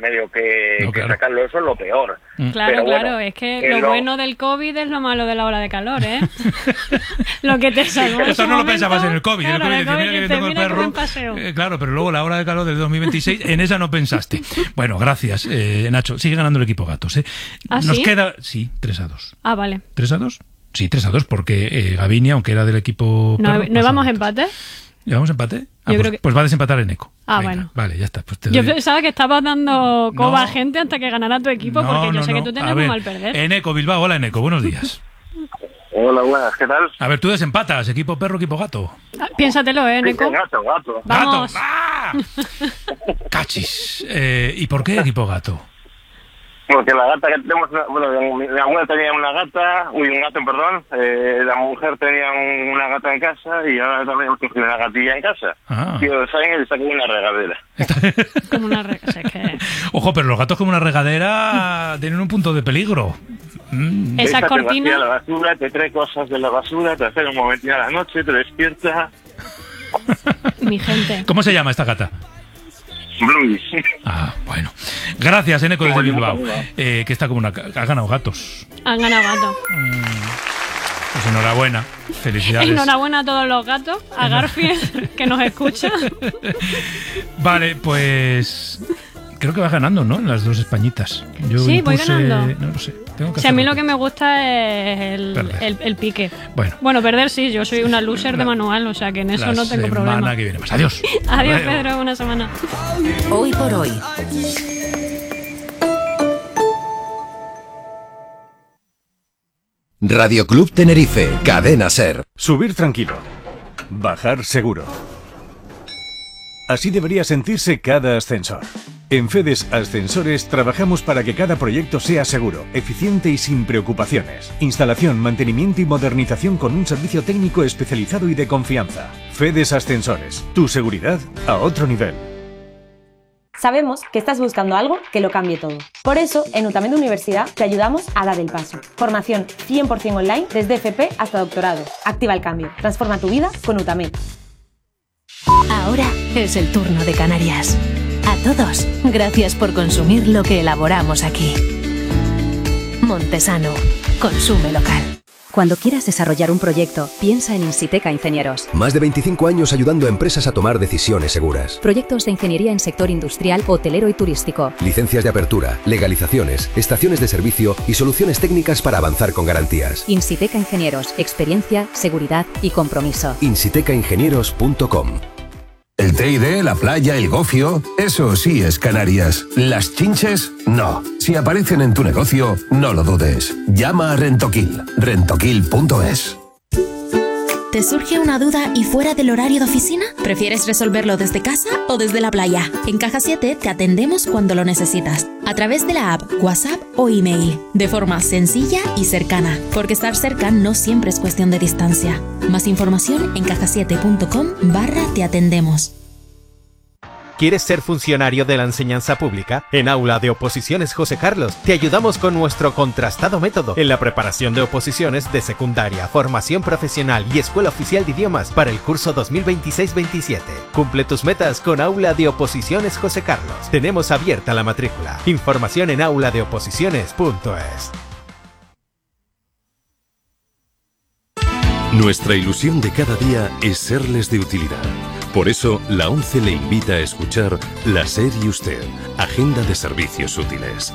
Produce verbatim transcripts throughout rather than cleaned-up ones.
remedio que, no, que claro. sacarlo, eso es lo peor. Mm. Claro, Pero claro, bueno, es que, que lo, lo bueno del COVID es lo malo de la ola de calor, ¿eh? Lo que te salvó en Esto su no lo momento, pensabas en el COVID. Claro, el COVID, el decía, COVID mira que dice, tengo el mira qué perro. buen paseo. Eh, claro, pero luego la hora de calor del dos mil veintiséis, en esa no pensaste. Bueno, gracias, eh, Nacho. Sigue ganando el equipo Gatos, ¿eh? ¿Ah, Nos sí? queda... Sí, tres a dos. Ah, vale. ¿tres a dos? Sí, tres a dos, porque eh, Gavinia, aunque era del equipo... ¿No, perro, ¿no íbamos pasaba. empate? ¿Llevamos empate? Ah, Yo pues, creo que- pues va a desempatar en Eco. Ah, Venga, bueno. Vale, ya está. Pues te Yo doy- pensaba que estabas dando coba No. a gente hasta que ganara tu equipo, No, porque yo no, sé que no. tú A tienes muy ver, mal perder. Eneco, Bilbao. Hola, Eneco. Buenos días. Hola, buenas, ¿qué tal? A ver, tú desempatas. Equipo perro, equipo gato. Ah, Piénsatelo, ¿eh, Nico? Gato, gato. Vamos. ¡Gato! ¡Ah! ¡Cachis! Eh, ¿Y por qué equipo gato? Porque la gata que tenemos, bueno, mi, mi abuela tenía una gata, uy, un gato, perdón, eh, la mujer tenía un- una gata en casa y ahora también hemos cogido una gatilla en casa. Ah. Tío, ¿saben? Le saqué una regadera. Como una re- o sea, es que... Ojo, pero los gatos como una regadera tienen un punto de peligro. Mm. Esa Esta te cortina... vacía la basura, te trae cosas de la basura, te hace un momentín a la noche, te despierta. Mi gente. ¿Cómo se llama esta gata? Blues. Ah, bueno. Gracias, Eneco, desde Como Bilbao. yo, Eh, que está como una... Ha ganado gatos. Han ganado gato. Pues enhorabuena. Felicidades. Enhorabuena a todos los gatos, a Garfield, que nos escucha. Vale, pues... Creo que va ganando, ¿no? En las dos españitas. Yo Sí, voy impuse- ganando. No lo sé. Tengo que Si a mí hacerlo. lo que me gusta es el, Perder. el, el pique. Bueno. Bueno, perder sí, yo soy una loser de La- manual, o sea que en eso La no tengo semana problema. que viene más. Adiós. Adiós, Hasta luego. Pedro, una semana. Hoy por hoy. Radio Club Tenerife, Cadena Ser. Subir tranquilo. Bajar seguro. Así debería sentirse cada ascensor. En Fedes Ascensores trabajamos para que cada proyecto sea seguro, eficiente y sin preocupaciones. Instalación, mantenimiento y modernización con un servicio técnico especializado y de confianza. Fedes Ascensores, tu seguridad a otro nivel. Sabemos que estás buscando algo que lo cambie todo. Por eso, en Utamed Universidad te ayudamos a dar el paso. Formación cien por ciento online desde F P hasta doctorado. Activa el cambio. Transforma tu vida con Utamed. Ahora es el turno de Canarias. A todos, gracias por consumir lo que elaboramos aquí. Montesano, consume local. Cuando quieras desarrollar un proyecto, piensa en Insiteca Ingenieros. Más de veinticinco años ayudando a empresas a tomar decisiones seguras. Proyectos de ingeniería en sector industrial, hotelero y turístico. Licencias de apertura, legalizaciones, estaciones de servicio y soluciones técnicas para avanzar con garantías. Insiteca Ingenieros, experiencia, seguridad y compromiso. insiteca ingenieros punto com. El T I D, la playa, el gofio, eso sí es Canarias. Las chinches, no. Si aparecen en tu negocio, no lo dudes. Llama a Rentoquil, rentoquil punto es. ¿Te surge una duda y fuera del horario de oficina? ¿Prefieres resolverlo desde casa o desde la playa? En Caja siete te atendemos cuando lo necesitas, a través de la app, WhatsApp o email, de forma sencilla y cercana, porque estar cerca no siempre es cuestión de distancia. Más información en caja siete punto com barra te atendemos. ¿Quieres ser funcionario de la enseñanza pública? En Aula de Oposiciones José Carlos te ayudamos con nuestro contrastado método en la preparación de oposiciones de secundaria, formación profesional y escuela oficial de idiomas para el curso dos mil veintiséis veintisiete. Cumple tus metas con Aula de Oposiciones José Carlos. Tenemos abierta la matrícula. Información en aula de oposiciones punto es. Nuestra ilusión de cada día es serles de utilidad. Por eso, la ONCE le invita a escuchar La SER y Usted, Agenda de Servicios Útiles.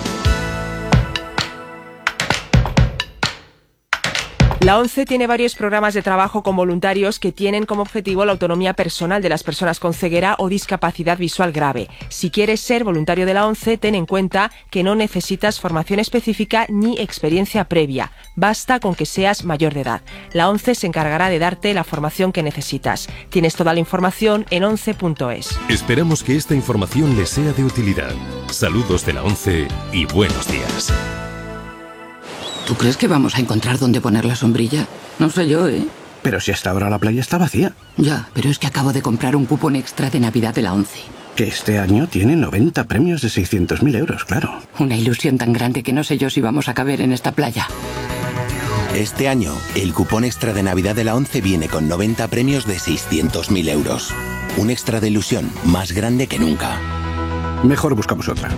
La ONCE tiene varios programas de trabajo con voluntarios que tienen como objetivo la autonomía personal de las personas con ceguera o discapacidad visual grave. Si quieres ser voluntario de la ONCE, ten en cuenta que no necesitas formación específica ni experiencia previa. Basta con que seas mayor de edad. La ONCE se encargará de darte la formación que necesitas. Tienes toda la información en once punto es. Esperamos que esta información les sea de utilidad. Saludos de la ONCE y buenos días. ¿Tú crees que vamos a encontrar dónde poner la sombrilla? No sé yo, ¿eh? Pero si hasta ahora la playa está vacía. Ya, pero es que acabo de comprar un cupón extra de Navidad de la ONCE. Que este año tiene noventa premios de seiscientos mil euros, claro. Una ilusión tan grande que no sé yo si vamos a caber en esta playa. Este año, el cupón extra de Navidad de la ONCE viene con noventa premios de seiscientos mil euros. Un extra de ilusión más grande que nunca. Mejor buscamos otra.